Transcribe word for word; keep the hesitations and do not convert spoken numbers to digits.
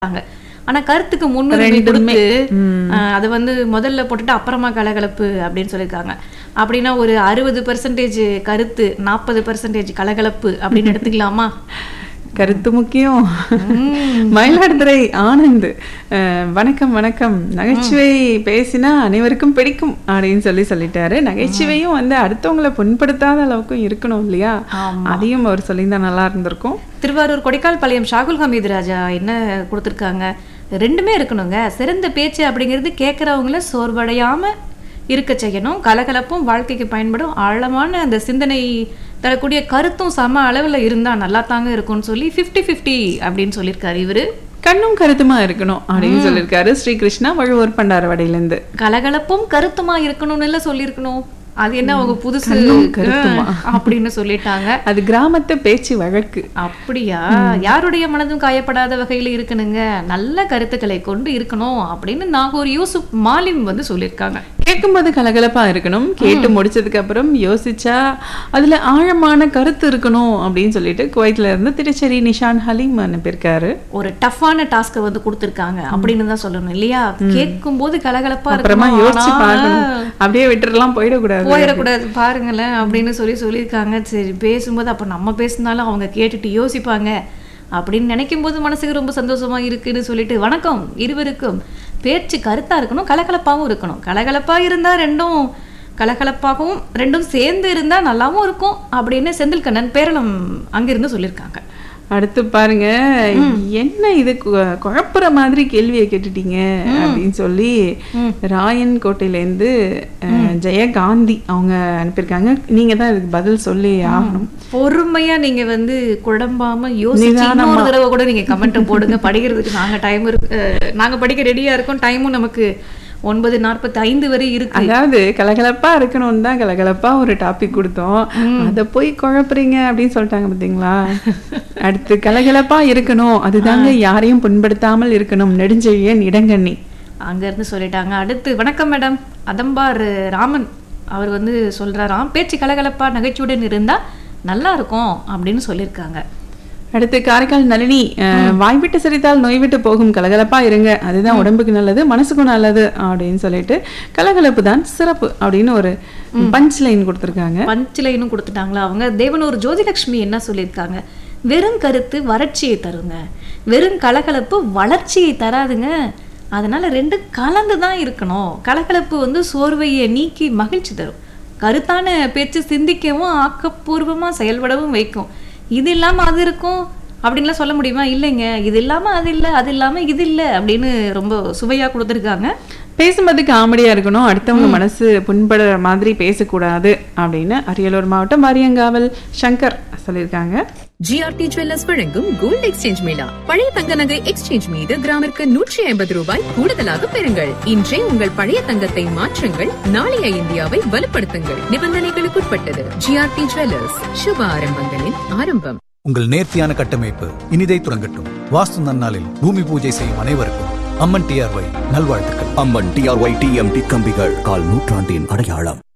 ஆனா கருத்துக்கு முன்னுரிமை கொடுத்து அதை வந்து முதல்ல போட்டுட்டு அப்புறமா கலகலப்பு அப்படின்னு சொல்லியிருக்காங்க. அப்படின்னா ஒரு அறுபது பெர்சன்டேஜ் கருத்து, நாற்பது பெர்சன்டேஜ் கலகலப்பு அப்படின்னு எடுத்துக்கலாமா? கருத்து முக்கியம். மயிலாடுதுறை ஆனந்த், வணக்கம் வணக்கம், நகைச்சுவை பேசினா அனைவருக்கும் பிடிக்கும் அப்படின்னு சொல்லி சொல்லிட்டாரு. நகைச்சுவையும் வந்து அடுத்தவங்களை புண்படுத்தாத அளவுக்கும் இருக்கணும் இல்லையா? அதையும் அவர் சொல்லியிருந்தா நல்லா இருந்திருக்கும். திருவாரூர் கொடைக்கால் பாளையம் ஷாகுல் ஹமீது ராஜா என்ன கொடுத்துருக்காங்க, ரெண்டுமே இருக்கணுங்க. சிறந்த பேச்சு அப்படிங்கிறது கேட்குறவங்கள சோர்வடையாம இருக்க செய்யணும். கலகலப்பும் வாழ்க்கைக்கு பயன்படும் ஆழமான அந்த சிந்தனை தரக்கூடிய கருத்தும் சம அளவில் இருந்தால் நல்லா தாங்க இருக்கும்னு சொல்லி ஃபிஃப்டி ஃபிஃப்டி அப்படின்னு சொல்லியிருக்காரு இவரு. கண்ணும் கருத்துமா இருக்கணும் அப்படின்னு சொல்லியிருக்காரு ஸ்ரீ கிருஷ்ணா வழுவூர் பண்டாரவாடியிலேருந்து. கலகலப்பும் கருத்துமா இருக்கணும்னு எல்லாம் சொல்லியிருக்கணும். அது என்ன அவங்க புதுசு அப்படின்னு சொல்லிட்டாங்க. அது கிராமத்து பேச்சு வழக்கு. அப்படியா? யாருடைய மனதும் காயப்படாத வகையில இருக்கணுங்க, நல்ல கருத்துக்களை கொண்டு இருக்கணும் அப்படின்னு நாகூர் யூசுப் மாலிம் வந்து சொல்லியிருக்காங்க. கேட்கும்போது கலகலப்பா இருக்கணும், கேட்டு முடிச்சதுக்கு அப்புறம் யோசிச்சா அதுல ஆழமான கருத்து இருக்கணும் அப்படின்னு சொல்லிட்டு குவைத்ல இருந்து திருச்சேரி நிஷான் ஹலீம் அனுப்பியிருக்காரு. ஒரு டஃப்பான டாஸ்கை வந்து கொடுத்துருக்காங்க அப்படின்னு தான் சொல்லணும் இல்லையா? கேட்கும் போது கலகலப்பா அப்புறமா யோசிச்சு பார்க்கணும், அப்படியே விட்டுறலாம் போயிடக்கூடாது போயிடக்கூடாது பாருங்களேன் அப்படின்னு சொல்லி சொல்லியிருக்காங்க. சரி, பேசும்போது அப்போ நம்ம பேசினாலும் அவங்க கேட்டுட்டு யோசிப்பாங்க அப்படின்னு நினைக்கும் போது மனசுக்கு ரொம்ப சந்தோஷமா இருக்குன்னு சொல்லிட்டு, வணக்கம் இருவருக்கும். பேச்சு கருத்தா இருக்கணும், கலகலப்பாகவும் இருக்கணும். கலகலப்பா இருந்தா ரெண்டும் கலகலப்பாகவும் ரெண்டும் சேர்ந்து இருந்தா நல்லாவும் இருக்கும் அப்படின்னு செந்தில்கண்ணன் பேரளம் அங்கிருந்து சொல்லியிருக்காங்க. அடுத்து பாருங்க, என்ன இது குழப்புற மாதிரி கேள்வியை கேட்டுட்டீங்க அப்படின்னு சொல்லி ராயன் கோட்டையிலேருந்து ஜெயகாந்தி அவங்க அனுப்பியிருக்காங்க. நீங்க தான் இதுக்கு பதில் சொல்லி ஆகணும். பொறுமையா நீங்க வந்து குழம்பாம யோசிச்சு இன்னொரு தடவை கூட நீங்க கமெண்ட் போடுங்க. படிக்கிறதுக்கு நாங்க டைம் இருக்கு, நாங்க படிக்க ரெடியா இருக்கோம். டைமும் நமக்கு ஒன்பது நாற்பத்தி ஐந்து வரை இருக்கு. அதாவது கலகலப்பா இருக்கணும்னு தான் கலகலப்பா ஒரு டாபிக் கொடுத்தோம், அதை போய் குழப்புறீங்க அப்படின்னு சொல்லிட்டாங்க பாத்தீங்களா? அடுத்து கலகலப்பா இருக்கணும், அதுதாங்க யாரையும் புண்படுத்தாமல் இருக்கணும், நெடுஞ்செழியன் இடங்கண்ணி அங்க இருந்து சொல்லிட்டாங்க. அடுத்து வணக்கம் மேடம், அதம்பார் ராமன் அவர் வந்து சொல்றாராம், பேச்சு கலகலப்பா நகைச்சுடன் இருந்தா நல்லா இருக்கும் அப்படின்னு சொல்லியிருக்காங்க. அடுத்து காரைக்கால் நளினி, வாய்விட்டு சிரித்தால் நோய் விட்டு போகும், கலகலப்பா இருங்க, அதுதான் உடம்புக்கு நல்லது மனசுக்கும் நல்லது அப்படின்னு சொல்லிட்டு கலகலப்பு தான் சிறப்பு அப்படின்னு ஒரு பஞ்ச் லைன் கொடுத்துருக்காங்க. பஞ்ச் லைனும் கொடுத்துட்டாங்களா அவங்க? தேவனூர் ஜோதிலட்சுமி என்ன சொல்லியிருக்காங்க, வெறும் கருத்து வறட்சியை தருங்க, வெறும் கலகலப்பு வளர்ச்சியை தராதுங்க, அதனால ரெண்டு கலந்து தான் இருக்கணும். கலகலப்பு வந்து சோர்வையை நீக்கி மகிழ்ச்சி தரும், கருத்தான பேச்சு சிந்திக்கவும் ஆக்கப்பூர்வமா செயல்படவும் வைக்கும். இது இல்லாம அது இருக்கும் அப்படின்லாம் சொல்ல முடியுமா? இல்லைங்க, இது இல்லாம அது இல்லை, அது இல்லாம இது இல்லை அப்படின்னு ரொம்ப சுவையா கொடுத்துருக்காங்க. பேசும்போது காமெடியா இருக்கணும், அடுத்தவங்க மனசு புண்படுற மாதிரி பேசக்கூடாது அப்படின்னு அரியலூர் மாவட்டம் வாரியங்காவல் சங்கர் சொல்லியிருக்காங்க. ஜிஆர்டி ஜுவல்லர்ஸ் வழங்கும் கோல்ட் எக்ஸ்சேஞ்ச் மேளா. பழைய தங்க நகை எக்ஸ்சேஞ்ச் மீது கிராமிற்கு நூற்றி ஐம்பது ரூபாய் கூடுதலாக பெறுங்கள். இன்றே உங்கள் பழைய தங்கத்தை மாற்றுங்கள், நாளைய இந்தியாவை வலுப்படுத்துங்கள். நிபந்தனைகளுக்குட்பட்டது. ஜிஆர்டி ஜுவல்லர்ஸ், சுப ஆரம்பங்களின் ஆரம்பம். உங்கள் நேர்த்தியான கட்டமைப்பு இனிதை துறங்கட்டும். வாஸ்து நன்னாளில் பூமி பூஜை செய்யும் அனைவருக்கும் அம்மன் டிஆர்ஒய் நல்வாழ்த்துக்கள். அம்மன் டிஆர்ஒய் டிஎம்டி கம்பிகள் கால் நூற்றாண்டின் அடையாளம்.